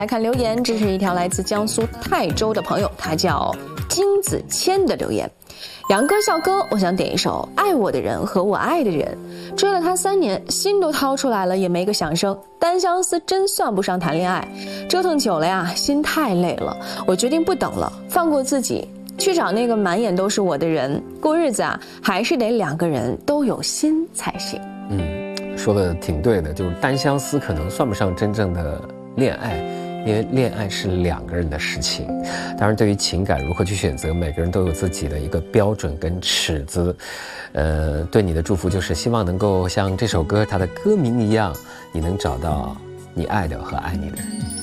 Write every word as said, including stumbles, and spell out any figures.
来看留言，这是一条来自江苏泰州的朋友，他叫金子谦的留言。杨哥、笑哥，我想点一首《爱我的人和我爱的人》，追了他三年，心都掏出来了，也没个响声。单相思真算不上谈恋爱，折腾久了呀，心太累了。我决定不等了，放过自己，去找那个满眼都是我的人。过日子啊，还是得两个人都有心才行。 嗯，说的挺对的，就是单相思可能算不上真正的恋爱。因为恋爱是两个人的事情，当然对于情感如何去选择，每个人都有自己的一个标准跟尺子。呃，对你的祝福就是希望能够像这首歌它的歌名一样，你能找到你爱的和爱你的人。